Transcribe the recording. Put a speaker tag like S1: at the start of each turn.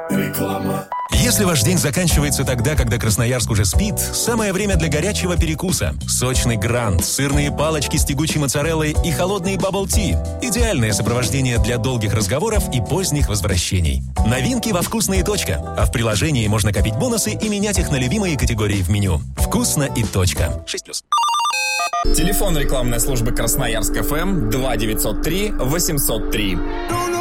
S1: Реклама.
S2: Если ваш день заканчивается тогда, когда Красноярск уже спит, самое время для горячего перекуса. Сочный грант, сырные палочки с тягучей моцареллой и холодный бабл-ти. Идеальное сопровождение для долгих разговоров и поздних возвращений. Новинки во «Вкусно и точка». А в приложении можно копить бонусы и менять их на любимые категории в меню. «Вкусно и точка». 6+.
S3: Телефон рекламной службы Красноярск ФМ 2903 803.